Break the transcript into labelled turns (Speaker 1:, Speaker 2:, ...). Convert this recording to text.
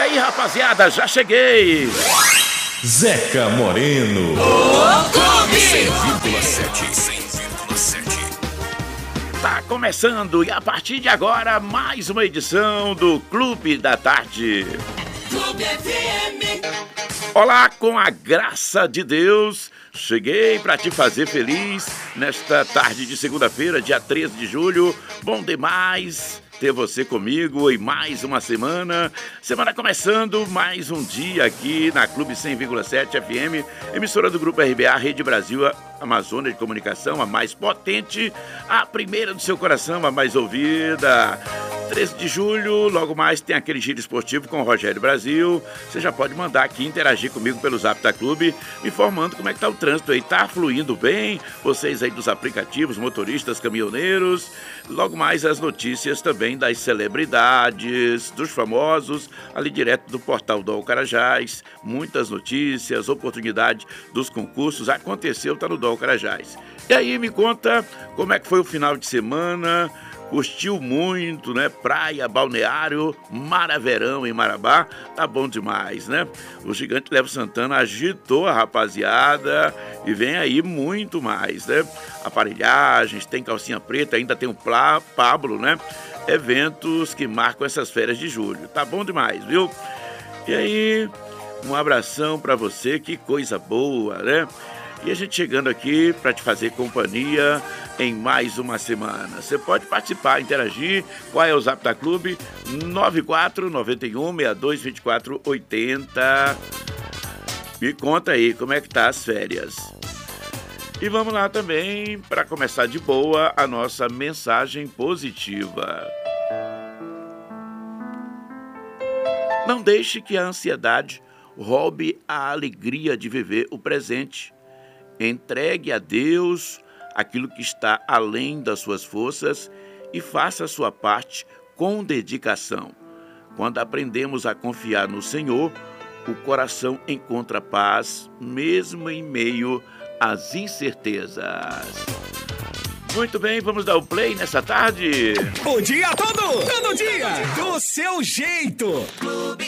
Speaker 1: aí, rapaziada, já cheguei.
Speaker 2: Zeca Moreno.
Speaker 3: O Clube
Speaker 2: 100,7.
Speaker 1: Tá começando e a partir de agora mais uma edição do Clube da Tarde.
Speaker 3: Clube FM.
Speaker 1: Olá, com a graça de Deus, cheguei para te fazer feliz nesta tarde de segunda-feira, dia 13 de julho. Bom demais ter você comigo em mais uma semana. Semana começando, mais um dia aqui na Clube 100,7 FM, emissora do Grupo RBA, Rede Brasil Amazônia de Comunicação, a mais potente, a primeira do seu coração, a mais ouvida. 13 de julho, logo mais tem aquele giro esportivo com o Rogério Brasil. Você já pode mandar aqui, interagir comigo pelo Zap da Clube, me informando como é que tá o trânsito aí. Tá fluindo bem? Vocês aí dos aplicativos, motoristas, caminhoneiros. Logo mais as notícias também das celebridades, dos famosos, ali direto do portal do Carajás. Muitas notícias, oportunidade dos concursos. Aconteceu, tá no do Carajás. E aí, me conta como é que foi o final de semana. Curtiu muito, né? Praia, balneário, Maraverão em Marabá, tá bom demais, né? O gigante Léo Santana agitou a rapaziada e vem aí muito mais, né? Aparelhagens, tem calcinha preta, ainda tem o Pablo, né? Eventos que marcam essas férias de julho, tá bom demais, viu? E aí, um abração pra você, que coisa boa, né? E a gente chegando aqui para te fazer companhia em mais uma semana. Você pode participar, interagir. Qual é o Zap da Clube? 9491622480. Me conta aí como é que tá as férias. E vamos lá também, para começar de boa, a nossa mensagem positiva. Não deixe que a ansiedade roube a alegria de viver o presente. Entregue a Deus aquilo que está além das suas forças e faça a sua parte com dedicação. Quando aprendemos a confiar no Senhor, o coração encontra paz, mesmo em meio às incertezas. Muito bem, vamos dar o play nessa tarde?
Speaker 4: O dia todo dia, do seu jeito.
Speaker 3: Clube